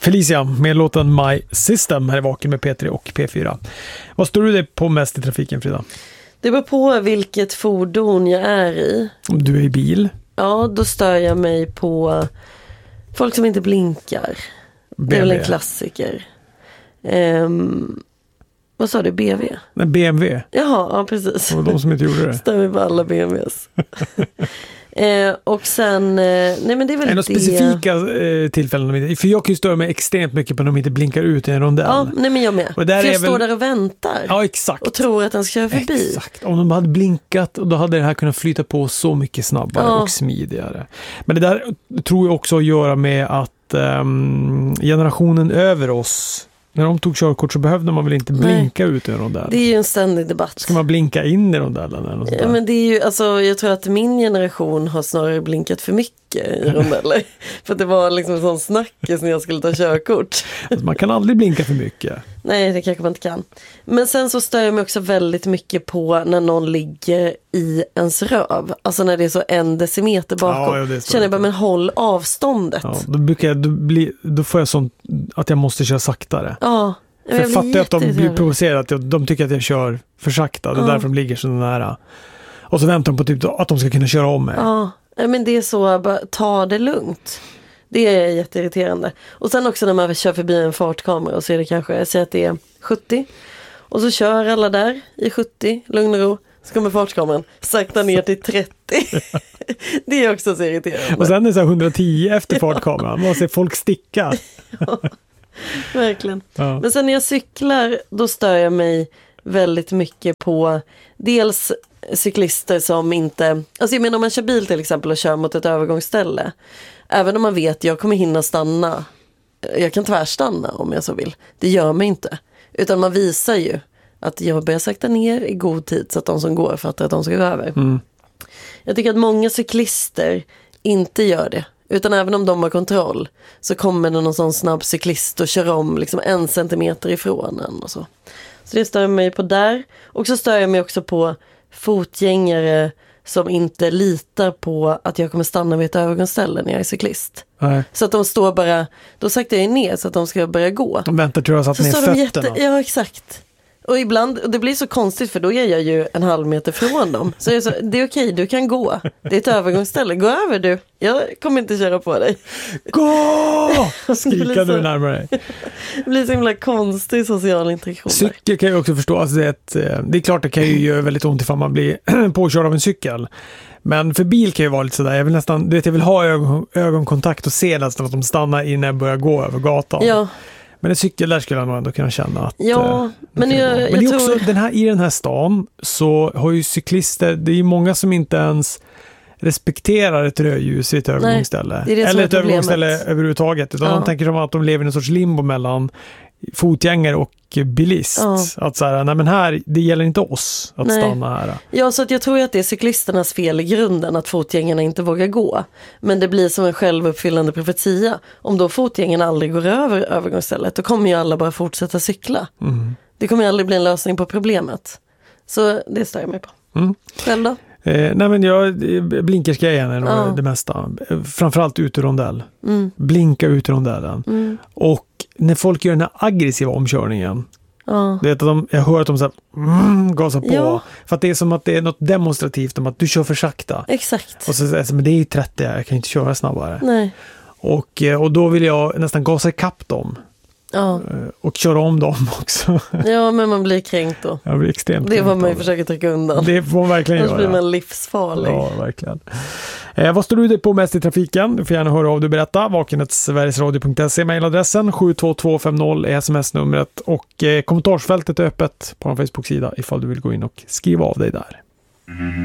Felicia med låten My System här i Vaken med P3 och P4. Vad står du dig på mest i trafiken, Frida? Det beror på vilket fordon jag är i. Om du är i bil? Ja, då stör jag mig på folk som inte blinkar. Det är väl en klassiker. Vad sa du? BV? Nej, BMW. Jaha, ja precis. Och de som inte gjorde det. Stämmer på alla BMWs. Och sen, nej men det är väl det. Specifika tillfällen, för jag kan ju störa mig extremt mycket på när de inte blinkar ut i en rondell. Ja, nej men jag med. För jag står där och väntar. Ja, exakt. Och tror att den ska köra förbi. Exakt. Om de hade blinkat, då hade det här kunnat flyta på så mycket snabbare och smidigare. Men det där tror jag också att göra med att generationen över oss, när de tog körkort så behövde man väl inte blinka ut i en rondell. Det är ju en ständig debatt. Ska man blinka in i rondellen eller något sånt där? Ja, men det är ju, alltså, jag tror att min generation har snarare blinkat för mycket i rondeller. För att det var liksom en sån snackis när jag skulle ta körkort. Alltså, man kan aldrig blinka för mycket. Nej, det kanske man inte kan. Men sen så stör jag mig också väldigt mycket på när någon ligger i ens röv. Alltså när det är så 1 decimeter bakom. Ja, känner jag bara, men håll avståndet. Ja, då får jag sånt att jag måste köra saktare. Ja. För jag fattar att de blir provocerade, att de tycker att jag kör för sakta. Det är därför de ligger så nära. Och så väntar de på typ att de ska kunna köra om mig. Ja, men det är så, bara ta det lugnt. Det är jätteirriterande. Och sen också när man kör förbi en fartkamera och så är det kanske, jag säger att det är 70. Och så kör alla där i 70, lugn och ro. Så kommer fartkameran sakta ner till 30. Det är också så irriterande. Och sen är det så här 110 efter fartkameran. Man ser folk sticka. Ja, verkligen. Ja. Men sen när jag cyklar, då stör jag mig väldigt mycket på dels cyklister som inte... Alltså jag menar om man kör bil till exempel och kör mot ett övergångsställe. Även om man vet att jag kommer hinna stanna. Jag kan tvärstanna om jag så vill. Det gör mig inte. Utan man visar ju att jag börjar sakta ner i god tid så att de som går fattar att de ska gå över. Mm. Jag tycker att många cyklister inte gör det. Utan även om de har kontroll så kommer det någon sån snabb cyklist och kör om liksom 1 centimeter ifrån en och så. Så det stör jag mig på där. Och så stör jag mig också på fotgängare som inte litar på att jag kommer stanna vid ett övergångsställe när jag är cyklist. Nej. Så att de står bara, då saktar jag ner så att de ska börja gå. De väntar till jag satt ner fötterna. Ja, exakt. Och ibland, och det blir så konstigt för då är jag ju 1,5 meter från dem. Så det är okej, du kan gå. Det är ett övergångsställe, gå över du. Jag kommer inte köra på dig. Gå! Skrika du närmare dig. Det blir så himla konstig social interaktion. Cykel kan jag också förstå. Alltså det är klart det kan ju göra väldigt ont ifall man blir påkörd av en cykel. Men för bil kan ju vara lite sådär. Jag vill nästan, jag vill ha ögonkontakt och se nästan att de stannar innan jag börjar gå över gatan. Ja. Men en cykel där skulle jag nog ändå kunna känna att... Ja, men jag tror... också, i den här stan så har ju cyklister... Det är ju många som inte ens respekterar ett rödljus i ett övergångsställe. Eller ett övergångsställe överhuvudtaget. Utan de tänker som att de lever i en sorts limbo mellan fotgängare och bilist. Att så här, nej men här, det gäller inte oss att stanna här. Ja, så att jag tror att det är cyklisternas fel i grunden att fotgängarna inte vågar gå. Men det blir som en självuppfyllande profetia. Om då fotgängarna aldrig går över övergångsstället, då kommer ju alla bara fortsätta cykla. Mm. Det kommer ju aldrig bli en lösning på problemet. Så det stör jag mig på. Mm. Själv då? Nej men blinkersgrejen är nog det mesta. Framförallt ut ur rondell. Mm. Blinka ut ur rondellen. Mm. Och när folk gör den här aggressiva omkörningen. Det är att jag hör att de så här, gasar på. Ja. För att det är som att det är något demonstrativt om att du kör för sakta. Exakt. Och så men det är ju 30, jag kan inte köra snabbare. Nej. Och då vill jag nästan gasa ikapp dem. Ja. Och köra om dem också. Ja, men man blir kränkt då. Jag blir extremt det är vad man ju försöker trycka undan. Det får man verkligen göra. Annars blir man livsfarlig. Ja, verkligen. Vad står du på mest i trafiken? Du får gärna höra av dig och berätta. vaken@sverigesradio.se mailadressen. 72250 är sms-numret. Och kommentarsfältet är öppet på en Facebook-sida ifall du vill gå in och skriva av dig där.